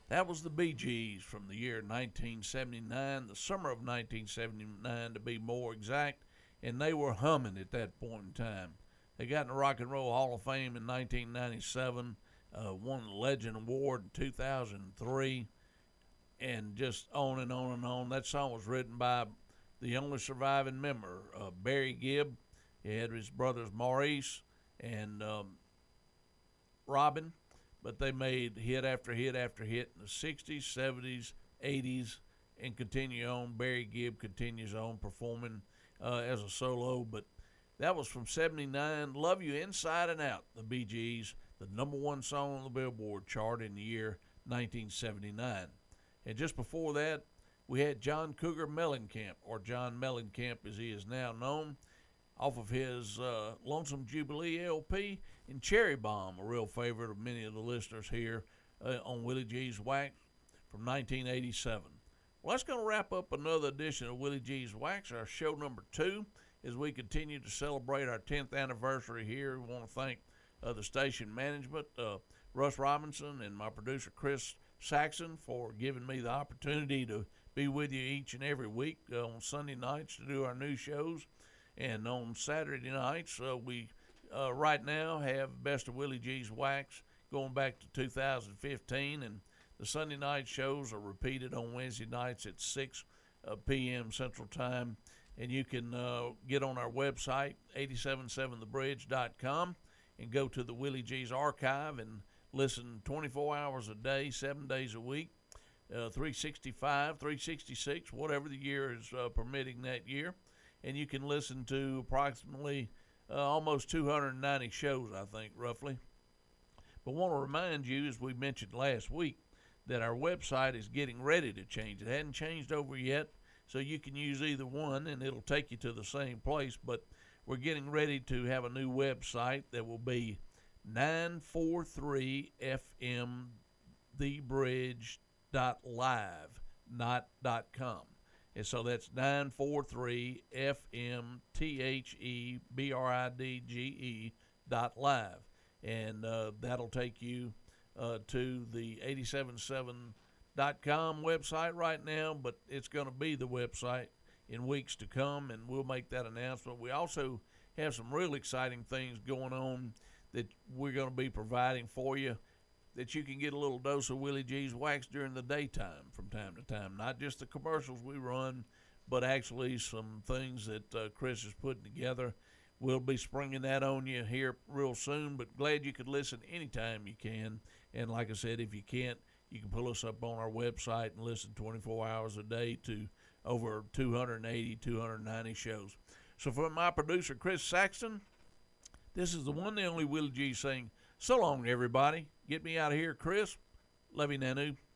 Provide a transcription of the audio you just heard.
That was the Bee Gees from the year 1979, the summer of 1979 to be more exact, and they were humming at that point in time. They got in the Rock and Roll Hall of Fame in 1997, won the Legend Award in 2003, and just on and on and on. That song was written by the only surviving member, Barry Gibb. He had his brothers Maurice and Robin, but they made hit after hit after hit in the 60s, 70s, 80s, and continue on. Barry Gibb continues on performing as a solo, but that was from 79. Love You Inside and Out, the Bee Gees, the number one song on the Billboard chart in the year 1979. And just before that, we had John Cougar Mellencamp, or John Mellencamp as he is now known, off of his Lonesome Jubilee LP, and Cherry Bomb, a real favorite of many of the listeners here on Willie G's Wax from 1987. Well, that's going to wrap up another edition of Willie G's Wax, our show number 2, as we continue to celebrate our 10th anniversary here. We want to thank the station management, Russ Robinson, and my producer Chris Saxon for giving me the opportunity to be with you each and every week on Sunday nights to do our new shows. And on Saturday nights, we right now have Best of Willie G's Wax going back to 2015, and the Sunday night shows are repeated on Wednesday nights at 6 p.m. Central Time. And you can get on our website, 877thebridge.com, and go to the Willie G's archive and listen 24 hours a day, 7 days a week, 365, 366, whatever the year is permitting that year. And you can listen to approximately almost 290 shows, I think, roughly. But want to remind you, as we mentioned last week, that our website is getting ready to change. It hadn't changed over yet, so you can use either one, and it'll take you to the same place. But we're getting ready to have a new website that will be 943fmthebridge.live, not .com. And so that's 943fmthebridge.live. And that'll take you to the 877.com website right now, but it's going to be the website in weeks to come, and we'll make that announcement. We also have some real exciting things going on that we're going to be providing for you, that you can get a little dose of Willie G's Wax during the daytime from time to time. Not just the commercials we run, but actually some things that Chris is putting together. We'll be springing that on you here real soon, but glad you could listen anytime you can. And like I said, if you can't, you can pull us up on our website and listen 24 hours a day to over 280, 290 shows. So for my producer, Chris Saxton, this is the one and only Willie G saying, so long, everybody. Get me out of here, Chris. Love you, Nanu.